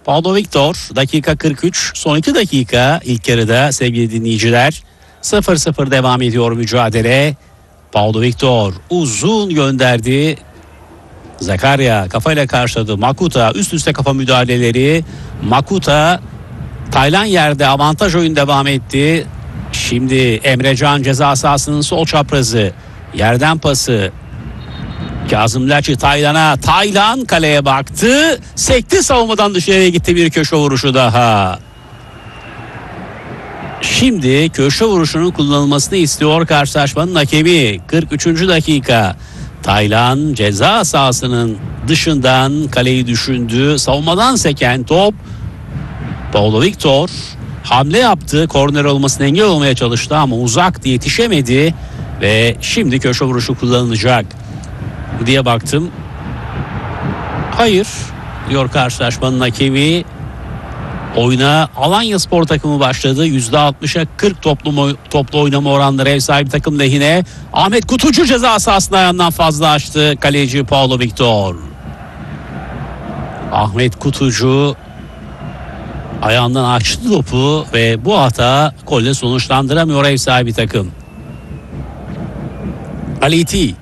Paulo Victor dakika 43, son 2 dakika ilk yarıda sevgili dinleyiciler. 0-0 devam ediyor mücadele. Paulo Victor uzun gönderdi. Zakaria kafayla karşıladı. Makuta üst üste kafa müdahaleleri. Makuta Taylan yerde, avantaj oyun devam etti. Şimdi Emrecan ceza sahasının sol çaprazı. Yerden pası. Kazım Laçi Taylan'a. Taylan kaleye baktı. Sekti, savunmadan dışarıya gitti, bir köşe vuruşu daha. Şimdi köşe vuruşunun kullanılmasını istiyor karşılaşmanın hakemi. 43. dakika. Taylan ceza sahasının dışından kaleyi düşündü. Savunmadan seken top. Paulo Victor hamle yaptı. Korner olmasına engel olmaya çalıştı ama uzaktı, yetişemedi. Ve şimdi köşe vuruşu kullanılacak diye baktım. Hayır diyor karşılaşmanın hakemi. Oyuna Alanyaspor takımı başladı. %60'a 40 toplu oynama oranları ev sahibi takım lehine. Ahmet Kutucu ceza sahasını ayağından fazla açtı kaleci Paulo Victor. Ahmet Kutucu ayağından açtı topu ve bu hata golle sonuçlandıramıyor ev sahibi takım. Aliti.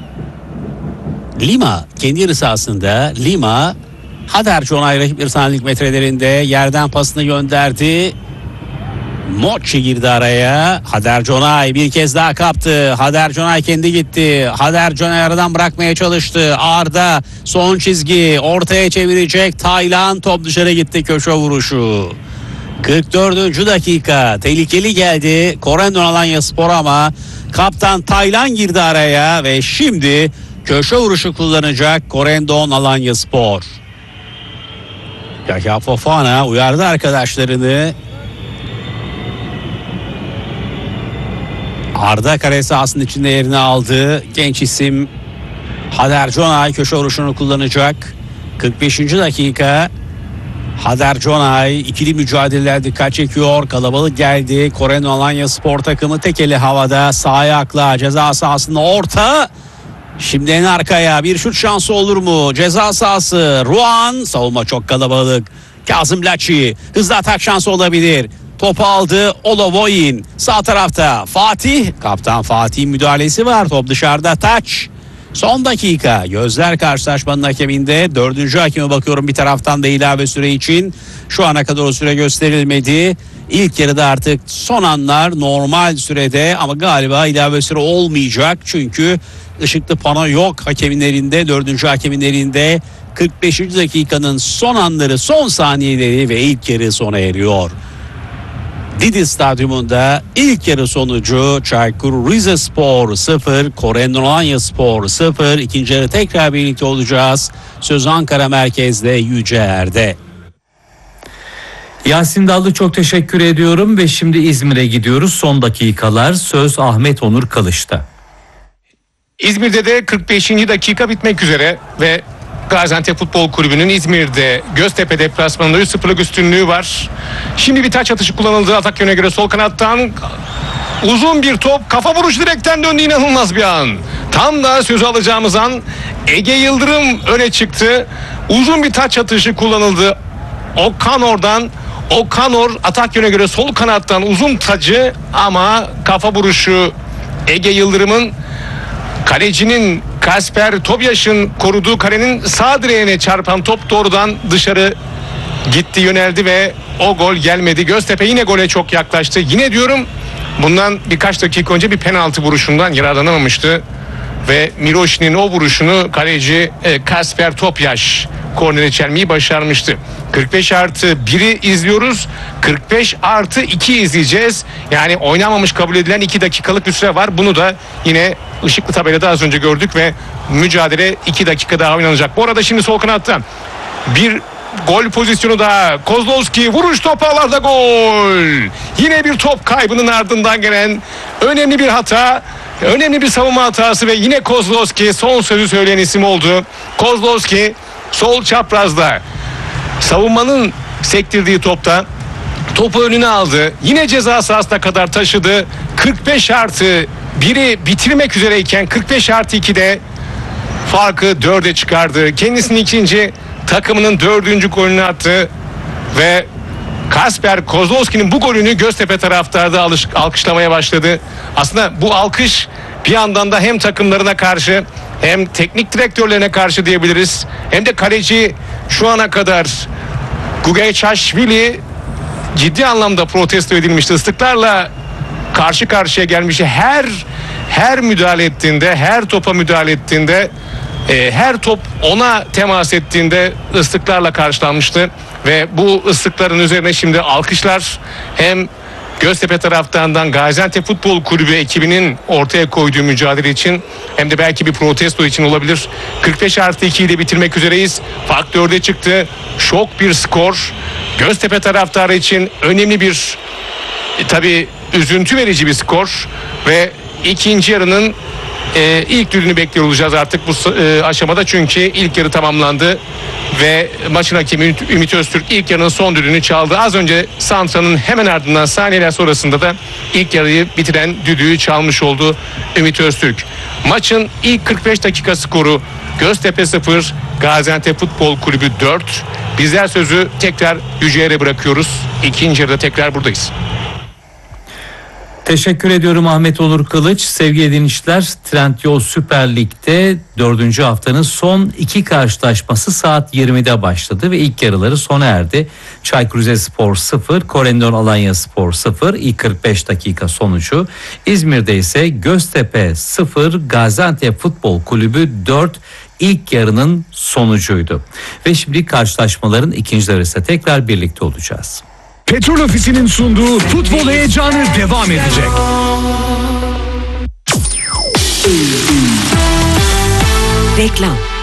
Lima kendi yarı sahasında. Lima Hader Jonay rakip bir saniyelik metrelerinde yerden pasını gönderdi. Mochi girdi araya. Hader Jonay bir kez daha kaptı. Hader Jonay kendi gitti. Hader Jonay aradan bırakmaya çalıştı. Arda son çizgi, ortaya çevirecek. Taylan, top dışarı gitti, köşe vuruşu. 44. dakika tehlikeli geldi Corendon Alanyaspor ama kaptan Taylan girdi araya ve şimdi köşe vuruşu kullanacak Corendon Alanyaspor. Yahya Fofana uyardı arkadaşlarını. Arda kare sahasının içinde yerini aldı. Genç isim Hader Jonay köşe vuruşunu kullanacak. 45. dakika. Hader Jonay ikili mücadeleler dikkat çekiyor. Kalabalık geldi. Corendon Alanyaspor takımı tek eli havada. Sağ ayakla ceza sahasında orta. Şimdi en arkaya bir şut şansı olur mu? Ceza sahası. Ruan, savunma çok kalabalık. Kazım Laçi hızlı atak şansı olabilir. Topu aldı Olovoyin. Sağ tarafta Fatih. Kaptan Fatih müdahalesi var. Top dışarıda, taç. Son dakika. Gözler karşılaşmanın hakeminde. 4. hakeme bakıyorum bir taraftan da ilave süre için. Şu ana kadar o süre gösterilmedi. İlk yarıda artık son anlar normal sürede ama galiba ilave süre olmayacak. Çünkü ışıklı pano yok hakemlerinde, 4. hakemlerinde. 45. dakikanın son anları, son saniyeleri ve ilk yarı sona eriyor. Didi Stadyumunda ilk yarı sonucu Çaykur Rizespor 0, Corendon Alanyaspor 0. İkinci yarı tekrar birlikte olacağız. Söz Ankara merkezde Yüce Er'de. Yasin Dallı, çok teşekkür ediyorum ve şimdi İzmir'e gidiyoruz. Son dakikalar, söz Ahmet Onur Kılıç'ta. İzmir'de de 45. dakika bitmek üzere ve Gaziantep Futbol Kulübü'nün İzmir'de Göztepe deplasmanında 3-0'lık üstünlüğü var. Şimdi bir taç atışı kullanıldı atak yönüne göre sol kanattan. Uzun bir top, kafa vuruşu direkten döndü, inanılmaz bir an. Tam da sözü alacağımız an Ege Yıldırım öne çıktı. Uzun bir taç atışı kullanıldı. Okanor atak yöne göre sol kanattan uzun tacı ama kafa vuruşu Ege Yıldırım'ın kalecinin Kasper Tobyaş'ın koruduğu kalenin sağ direğine çarpan top doğrudan dışarı gitti, yöneldi ve o gol gelmedi. Göztepe yine gole çok yaklaştı. Yine diyorum, bundan birkaç dakika önce bir penaltı vuruşundan yararlanamamıştı ve Miroş'un o vuruşunu kaleci Kasper Topyaş kornere çelmeyi başarmıştı. 45+1'i izliyoruz. 45+2 izleyeceğiz. Yani oynanmamış kabul edilen 2 dakikalık bir süre var. Bunu da yine ışıklı tabelada az önce gördük ve mücadele 2 dakika daha oynanacak. Bu arada şimdi sol kanatta bir gol pozisyonu daha. Kozlowski vuruş, topu ağlarda, gol. Yine bir top kaybının ardından gelen önemli bir hata. Önemli bir savunma hatası ve yine Kozlowski son sözü söyleyen isim oldu. Kozlowski sol çaprazda savunmanın sektirdiği topta topu önüne aldı. Yine ceza sahasına kadar taşıdı. 45+1'i bitirmek üzereyken 45+2'de farkı 4'e çıkardı. Kendisinin ikinci, takımının 4. golünü attı. ve Kasper Kozlowski'nin bu golünü Göztepe taraftarı da alkışlamaya başladı. Aslında bu alkış bir yandan da hem takımlarına karşı hem teknik direktörlerine karşı diyebiliriz. Hem de kaleci şu ana kadar Gugaçashvili ciddi anlamda protesto edilmişti. Islıklarla karşı karşıya gelmişti. Her müdahale ettiğinde, her topa müdahale ettiğinde, her top ona temas ettiğinde ıslıklarla karşılanmıştı. Ve bu ıslıkların üzerine şimdi alkışlar hem Göztepe taraftarından Gaziantep Futbol Kulübü ekibinin ortaya koyduğu mücadele için hem de belki bir protesto için olabilir. 45+2 ile bitirmek üzereyiz. Fark 4'e çıktı. Şok bir skor. Göztepe taraftarı için önemli bir tabii üzüntü verici bir skor ve ikinci yarının ilk düdüğünü bekliyor olacağız artık bu aşamada, çünkü ilk yarı tamamlandı ve maçın hakemi Ümit Öztürk ilk yarının son düdüğünü çaldı. Az önce Santra'nın hemen ardından saniyeler sonrasında da ilk yarıyı bitiren düdüğü çalmış oldu Ümit Öztürk. Maçın ilk 45 dakika skoru Göztepe 0, Gaziantep Futbol Kulübü 4. Bizler sözü tekrar Yüce'ye bırakıyoruz. İkinci yarıda tekrar buradayız. Teşekkür ediyorum Ahmet Onur Kılıç. Sevgili dinleyiciler, Trendyol Süper Lig'de 4. haftanın son 2 karşılaşması saat 20'de başladı ve ilk yarıları sona erdi. Çaykur Rizespor 0, Korendon Alanyaspor 0 ilk 45 dakika sonucu. İzmir'de ise Göztepe 0, Gaziantep Futbol Kulübü 4 ilk yarının sonucuydu. Ve şimdi karşılaşmaların ikincileri ise tekrar birlikte olacağız. Petrol Ofisi'nin sunduğu futbol heyecanı devam edecek. Reklam.